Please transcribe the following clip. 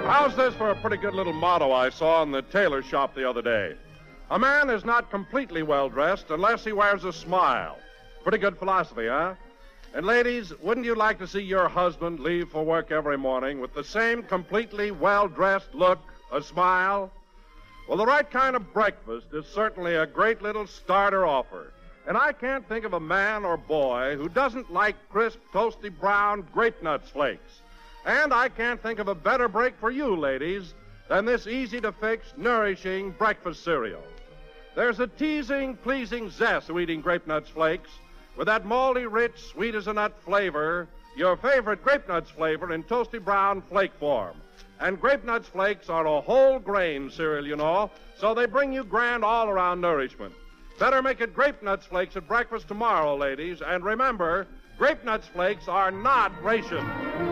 How's this for a pretty good little motto I saw in the tailor shop the other day? A man is not completely well-dressed unless he wears a smile. Pretty good philosophy, huh? And ladies, wouldn't you like to see your husband leave for work every morning with the same completely well-dressed look, a smile? Well, the right kind of breakfast is certainly a great little starter offer. And I can't think of a man or boy who doesn't like crisp, toasty brown Grape Nuts flakes. And I can't think of a better break for you, ladies, than this easy-to-fix, nourishing breakfast cereal. There's a teasing, pleasing zest to eating Grape Nuts flakes with that malty, rich, sweet-as-a-nut flavor, your favorite Grape Nuts flavor in toasty brown flake form. And Grape Nuts flakes are a whole grain cereal, you know, so they bring you grand all-around nourishment. Better make it Grape Nuts flakes at breakfast tomorrow, ladies. And remember, Grape Nuts flakes are not ration.